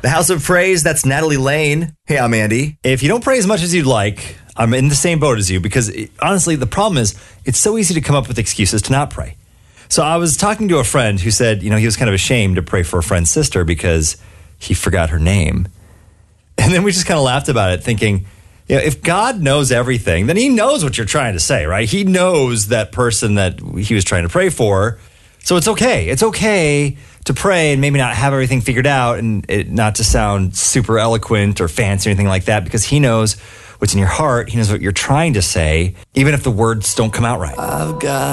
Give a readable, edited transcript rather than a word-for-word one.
The House of Praise, that's Natalie Lane. Hey, I'm Andy. If you don't pray as much as you'd like, I'm in the same boat as you because honestly, the problem is it's so easy to come up with excuses to not pray. So I was talking to a friend who said, he was kind of ashamed to pray for a friend's sister because he forgot her name. And then we just kind of laughed about it thinking, if God knows everything, then he knows what you're trying to say, right? He knows that person that he was trying to pray for. So it's okay. It's okay to pray and maybe not have everything figured out and not to sound super eloquent or fancy or anything like that because he knows what's in your heart. He knows what you're trying to say, even if the words don't come out right. I've got